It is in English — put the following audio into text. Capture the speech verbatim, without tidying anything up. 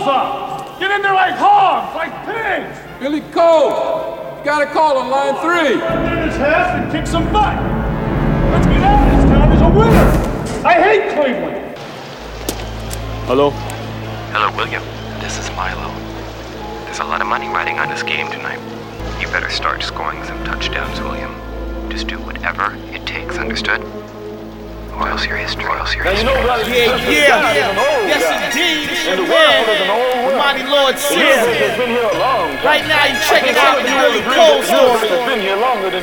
up! Get in there like hogs, like pigs! Billy Cole! You got a call on line three! Get in his half and kick some butt! Let's get out of this town as a winner! I hate Cleveland! Hello? Hello, William. This is Milo. There's a lot of money riding on this game tonight. You better start scoring some touchdowns, William. Just do whatever it takes, understood? Or else your history, or else your Now, you history. know, brother, Yeah, yeah, yeah. Yes, indeed. It's your man, the mighty Lord Sid. been here a long time. Right now, you're checking out the Billy Cole story. Been here longer than